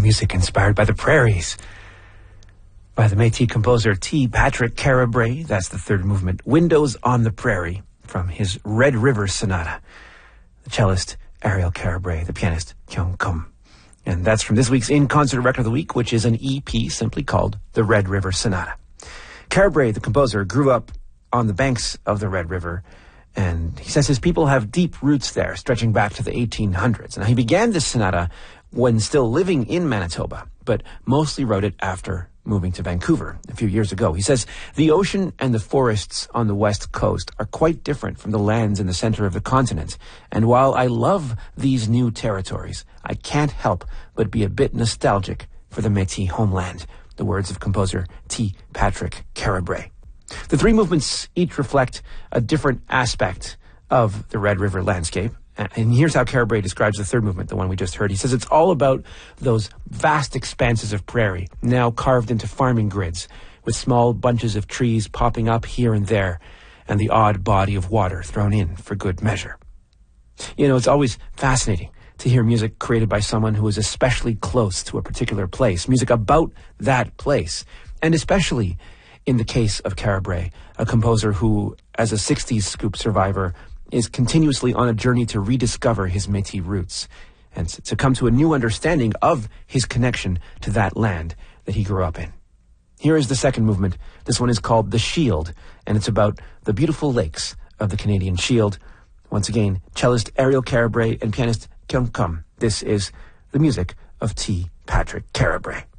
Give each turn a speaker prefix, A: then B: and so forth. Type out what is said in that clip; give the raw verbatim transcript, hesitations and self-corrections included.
A: music inspired by the prairies. By the Métis composer T. Patrick Carabray. That's the third movement, Windows on the Prairie, from his Red River Sonata. The cellist Ariel Carabray, the pianist Kyung Kum. And that's from this week's In Concert Record of the Week, which is an E P simply called the Red River Sonata. Carabray, the composer, grew up on the banks of the Red River, and he says his people have deep roots there, stretching back to the eighteen hundreds. And he began this sonata when still living in Manitoba, but mostly wrote it after moving to Vancouver a few years ago. He says, the ocean and the forests on the west coast are quite different from the lands in the center of the continent. And while I love these new territories, I can't help but be a bit nostalgic for the Métis homeland. The words of composer T. Patrick Carabray. The three movements each reflect a different aspect of the Red River landscape. And here's how Carabray describes the third movement, the one we just heard. He says it's all about those vast expanses of prairie, now carved into farming grids, with small bunches of trees popping up here and there, and the odd body of water thrown in for good measure. You know, it's always fascinating to hear music created by someone who is especially close to a particular place, music about that place, and especially in the case of Carabray, a composer who, as a sixties scoop survivor, is continuously on a journey to rediscover his Métis roots and to come to a new understanding of his connection to that land that he grew up in. Here is the second movement. This one is called The Shield, and it's about the beautiful lakes of the Canadian Shield. Once again, cellist Ariel Carabray and pianist Kyung Kum. This is the music of T. Patrick Carabray.